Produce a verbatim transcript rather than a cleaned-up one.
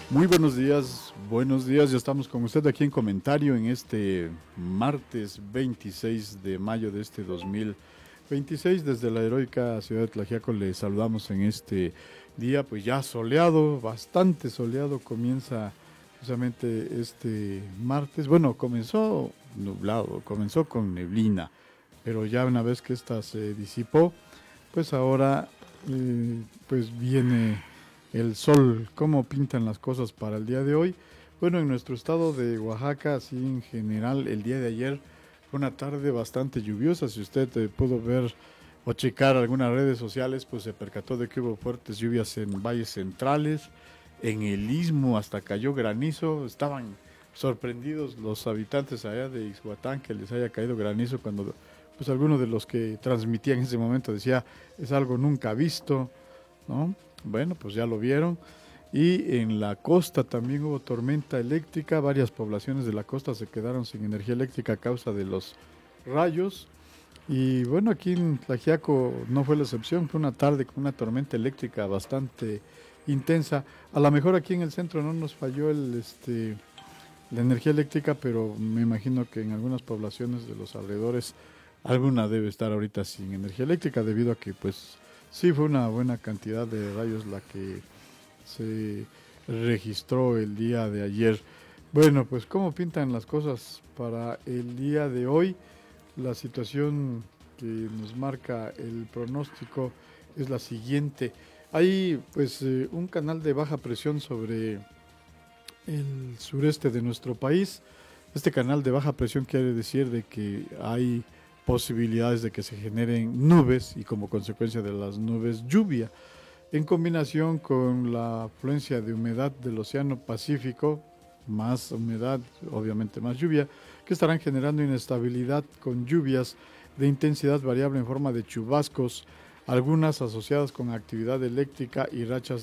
Muy buenos días, buenos días. Ya estamos con usted aquí en comentario en este martes veintiséis de mayo de este dos mil veintiséis. Desde la heroica ciudad de Tlaxiaco le saludamos en este día, pues ya soleado, bastante soleado. Comienza justamente este martes. Bueno, comenzó nublado, comenzó con neblina, pero ya una vez que esta se disipó, pues ahora eh, pues viene el sol. ¿Cómo pintan las cosas para el día de hoy? Bueno, en nuestro estado de Oaxaca, así en general, el día de ayer fue una tarde bastante lluviosa. Si usted eh, pudo ver o checar algunas redes sociales, pues se percató de que hubo fuertes lluvias en valles centrales, en el istmo hasta cayó granizo. Estaban sorprendidos los habitantes allá de Ixhuatán que les haya caído granizo cuando pues alguno de los que transmitían en ese momento decía es algo nunca visto, ¿no? Bueno, pues ya lo vieron. Y en la costa también hubo tormenta eléctrica. Varias poblaciones de la costa se quedaron sin energía eléctrica a causa de los rayos. Y bueno, aquí en Tlaxiaco no fue la excepción. Fue una tarde con una tormenta eléctrica bastante intensa. A lo mejor aquí en el centro no nos falló el, este, la energía eléctrica, pero me imagino que en algunas poblaciones de los alrededores alguna debe estar ahorita sin energía eléctrica debido a que pues sí fue una buena cantidad de rayos la que se registró el día de ayer. Bueno, pues cómo pintan las cosas para el día de hoy. La situación que nos marca el pronóstico es la siguiente. Hay pues eh, un canal de baja presión sobre el sureste de nuestro país. Este canal de baja presión quiere decir de que hay posibilidades de que se generen nubes y como consecuencia de las nubes lluvia, en combinación con la afluencia de humedad del Océano Pacífico, más humedad, obviamente más lluvia, que estarán generando inestabilidad con lluvias de intensidad variable en forma de chubascos, algunas asociadas con actividad eléctrica y rachas